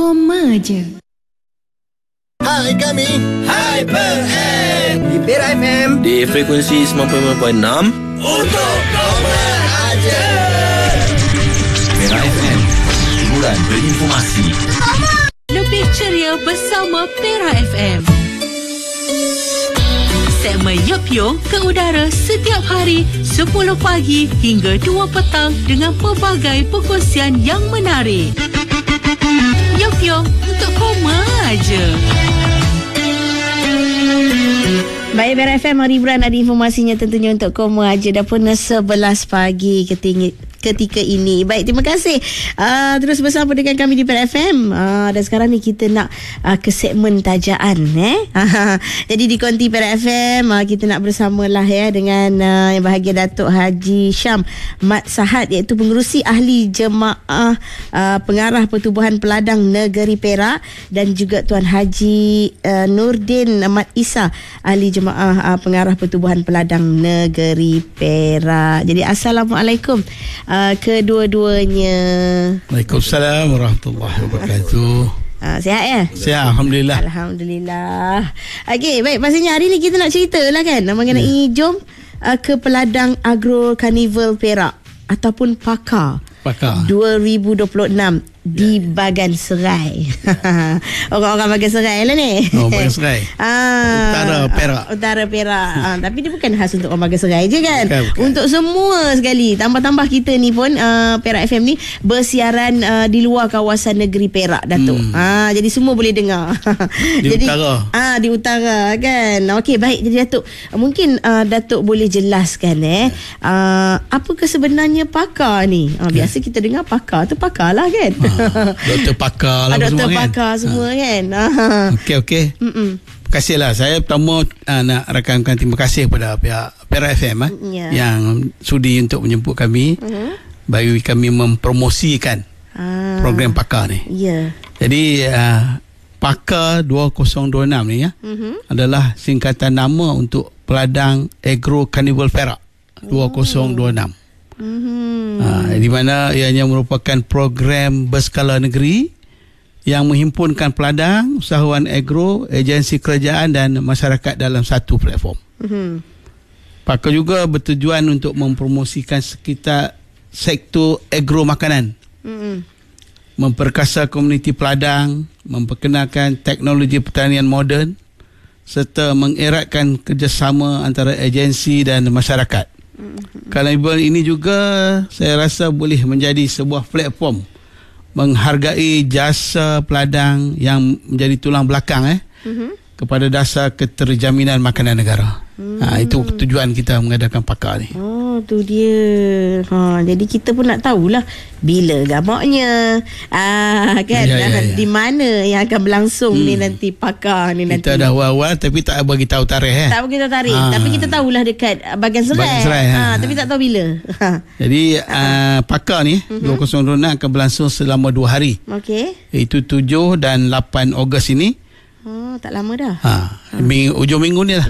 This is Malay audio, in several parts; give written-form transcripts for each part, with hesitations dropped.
koma je. Hai kami Hyper M di Pera FM di frekuensi 95.6 untuk koma aja. Pera FM, hiburan berinformasi. Lebih ceria bersama Pera FM. Segmen Yup Yung ke udara setiap hari 10 pagi hingga 2 petang dengan pelbagai perkongsian yang menarik. Yup Yung untuk koma aja. Baik, Pera FM, hari hiburan ada informasinya tentunya untuk koma aja. Dah pun 11 pagi ketika ini. Baik, terima kasih terus bersama dengan kami di Pera FM. Dan sekarang ni kita nak ke segmen tajaan. Jadi di konti Pera FM kita nak bersamalah dengan yang bahagia Datuk Haji Syam Mat Sahad, iaitu pengerusi ahli jemaah pengarah Pertubuhan Peladang Negeri Perak, dan juga Tuan Haji Nurdin Mat Isa, ahli jemaah pengarah Pertubuhan Peladang Negeri Perak. Jadi assalamualaikum kedua-duanya. Waalaikumsalam warahmatullahi wabarakatuh. Sihat ya? Sihat, Alhamdulillah. Alhamdulillah. Okey, baik, pastinya hari ni kita nak cerita lah kan mengenai jom ke Peladang Agro Carnival Perak ataupun PACAR 2026 di Bagan Serai. Orang-orang Bagan Serai lah ni. Bagan Serai. Utara Perak. Tapi dia bukan khas untuk orang Bagan Serai je kan. Bukan. Untuk semua sekali. Tambah-tambah kita ni pun Perak FM ni bersiaran di luar kawasan negeri Perak, Datuk. Jadi semua boleh dengar. Di utara. Di utara kan. Okey, baik. Jadi Datuk, mungkin Datuk boleh jelaskan apakah sebenarnya PACAR ni? Biasa kita dengar PACAR tu PACAR lah kan. Doktor pakar lah doktor semua pakar kan. semua kan. Okey. Terima kasih lah. Saya pertama nak rakamkan terima kasih kepada pihak Pera FM yang sudi untuk menjemput kami bagi kami mempromosikan program pakar ni. Jadi PACAR 2026 ni adalah singkatan nama untuk Peladang Agro Carnival Perak 2026. Di mana ianya merupakan program berskala negeri yang menghimpunkan peladang, usahawan agro, agensi kerajaan dan masyarakat dalam satu platform. PACAR juga bertujuan untuk mempromosikan sekitar sektor agro makanan, memperkasa komuniti peladang, memperkenalkan teknologi pertanian moden serta mengeratkan kerjasama antara agensi dan masyarakat. Carnival ini juga saya rasa boleh menjadi sebuah platform menghargai jasa peladang yang menjadi tulang belakang kepada dasar keterjaminan makanan negara. Itu tujuan kita mengadakan PACAR ni. Tu dia. Jadi kita pun nak tahulah bila gamaknya. Kan di mana yang akan berlangsung ni nanti PACAR ni nanti. Kita dah awal-awal tapi tak bagi tahu tarikh Tak bagi tahu tarikh. Tapi kita tahulah dekat Bagan Serai. Tapi tak tahu bila. Jadi PACAR ni 2026 akan berlangsung selama 2 hari. Okey. Itu 7 dan 8 Ogos ini. Tak lama dah. Ujung minggu ni lah.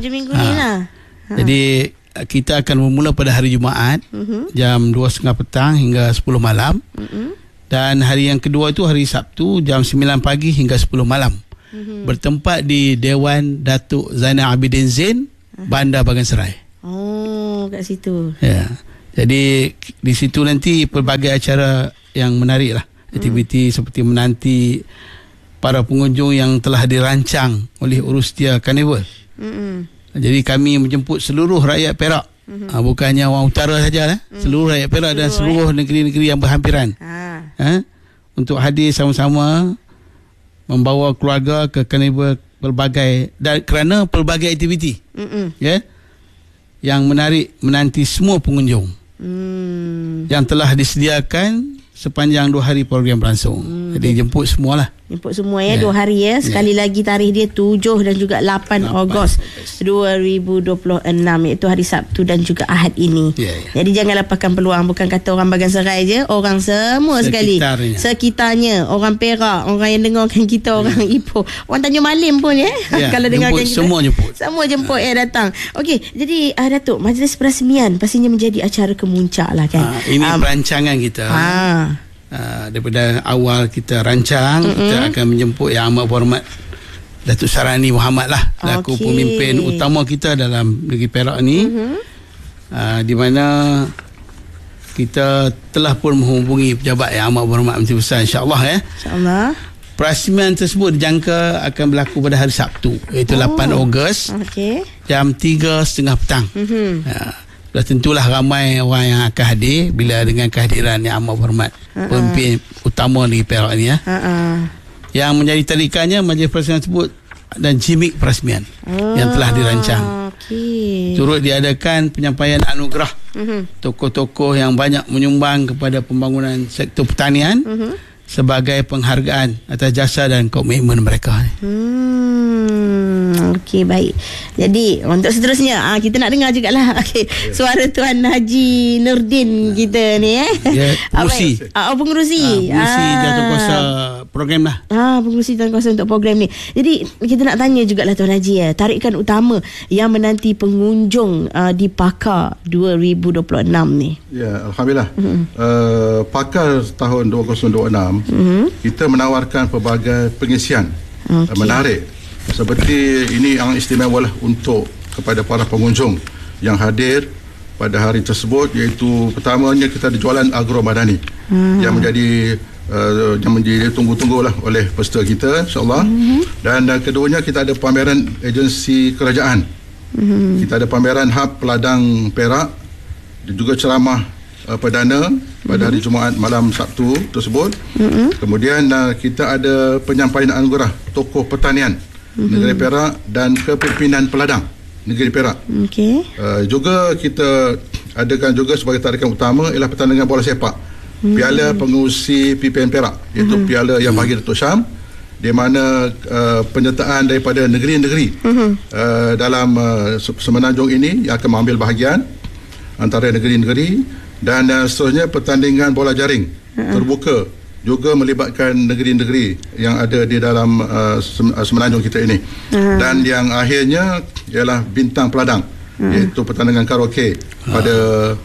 Jadi kita akan bermula pada hari Jumaat jam 2.30 petang hingga 10 malam. Dan hari yang kedua itu hari Sabtu jam 9 pagi hingga 10 malam. Bertempat di Dewan Datuk Zainal Abidin Zain, Bandar Bagan Serai. Kat situ. Ya. Jadi di situ nanti pelbagai acara yang menarik lah. Aktiviti seperti menanti para pengunjung yang telah dirancang oleh Urustia Carnival. Jadi kami menjemput seluruh rakyat Perak. Bukannya orang utara saja, seluruh rakyat Perak dan seluruh negeri-negeri yang berhampiran. Untuk hadir sama-sama membawa keluarga ke Carnival pelbagai, dan kerana pelbagai aktiviti yang menarik menanti semua pengunjung yang telah disediakan sepanjang 2 hari program berlangsung. Jadi jemput semualah. Jemput semua 2 hari Sekali lagi tarikh dia 7 dan juga 8 Ogos 2026, iaitu hari Sabtu dan juga Ahad ini. Jadi jangan lepaskan peluang. Bukan kata orang Bagan Serai je, orang semua sekali sekitarnya, orang Perak, orang yang dengarkan kita, orang Ipoh, orang Tanjung Malim pun kalau dengarkan kita, semua jemput datang. Okey, jadi Datuk, majlis perasmian pastinya menjadi acara kemuncak lah kan. Ini perancangan kita Daripada awal kita rancang, kita akan menjemput Yang Amat Berhormat Datuk Sarani Muhammad lah, selaku pemimpin utama kita dalam negeri Perak ni. Di mana kita telah pun menghubungi pejabat Yang Amat Berhormat Menteri Besar, insya-Allah InsyaAllah. Perasmian tersebut dijangka akan berlaku pada hari Sabtu, iaitu 8 Ogos, jam 3.30 petang. Dah tentulah ramai orang yang akan hadir bila dengan kehadiran Yang Amat Berhormat pemimpin utama negeri Perak ni Yang menjadi tarikannya majlis perasmian tersebut dan jimik perasmian yang telah dirancang. Turut diadakan penyampaian anugerah tokoh-tokoh yang banyak menyumbang kepada pembangunan sektor pertanian sebagai penghargaan atas jasa dan komitmen mereka. Okey, baik. Jadi untuk seterusnya kita nak dengar jugalah suara Tuan Haji Nurdin kita ni pengurusi. Pengurusi jawatankuasa program lah. Pengurusi jawatankuasa untuk program ni. Jadi kita nak tanya jugalah Tuan Haji tarikan utama yang menanti pengunjung di Pakar 2026 ni. Ya, alhamdulillah. Pakar tahun 2026 kita menawarkan pelbagai pengisian menarik. Seperti ini yang istimewa lah untuk kepada para pengunjung yang hadir pada hari tersebut, iaitu pertamanya kita ada jualan agro madani yang menjadi tunggu-tunggu lah oleh peserta kita, insyaAllah. Dan keduanya kita ada pameran agensi kerajaan. Kita ada pameran hub peladang Perak dan juga ceramah perdana pada hari Jumaat malam Sabtu tersebut. Kemudian kita ada penyampaian anugerah tokoh pertanian negeri Perak dan kepimpinan peladang negeri Perak. Juga kita adakan juga sebagai tarikan utama ialah pertandingan bola sepak Piala Pengurusi PPN Perak, iaitu piala yang bagi Datuk Syam, di mana penyertaan daripada negeri-negeri dalam semenanjung ini yang akan mengambil bahagian antara negeri-negeri. Dan seterusnya pertandingan bola jaring terbuka juga melibatkan negeri-negeri yang ada di dalam semenanjung kita ini. Dan yang akhirnya ialah bintang peladang, iaitu pertandingan karaoke pada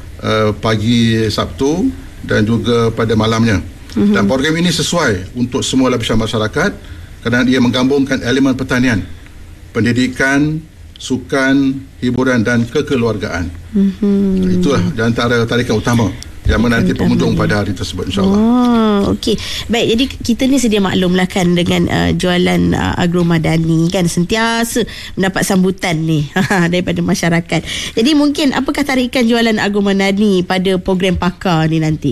pagi Sabtu dan juga pada malamnya. Dan program ini sesuai untuk semua lapisan masyarakat kerana ia menggabungkan elemen pertanian, pendidikan, sukan, hiburan dan kekeluargaan. Itulah di antara tarikan utama yang menanti pengunjung pada hari tersebut, insyaAllah. Okey. Baik, jadi kita ni sedia maklumlah kan dengan jualan agro madani kan sentiasa mendapat sambutan ni daripada masyarakat. Jadi mungkin apakah tarikan jualan agro madani pada program Pakar ni nanti?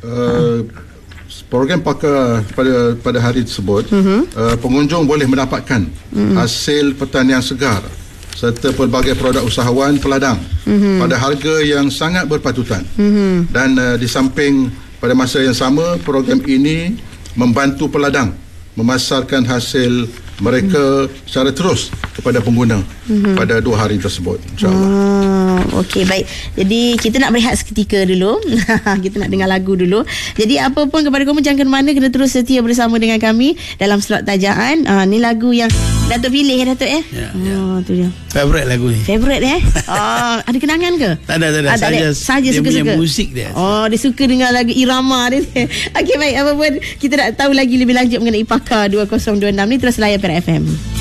Program Pakar pada hari tersebut, pengunjung boleh mendapatkan hasil pertanian segar serta pelbagai produk usahawan peladang pada harga yang sangat berpatutan. Dan di samping pada masa yang sama, program ini membantu peladang memasarkan hasil mereka secara terus kepada pengguna pada 2 hari tersebut, insyaAllah. Okey, baik. Jadi kita nak berehat seketika dulu. Kita nak dengar lagu dulu. Jadi apa pun kepada kamu, jangan ke mana, kena terus setia bersama dengan kami dalam slot tajaan. Ni lagu yang Datuk pilih Datuk tu dia. Favorite lagu ni. Favorite ada kenangan ke? Tak ada. Saja suka-suka. Dia musik dia. Dia suka dengar lagu irama dia. Okey, baik. Apa pun kita nak tahu lagi lebih lanjut mengenai Pakar 2026 ni, terus layan Perak FM.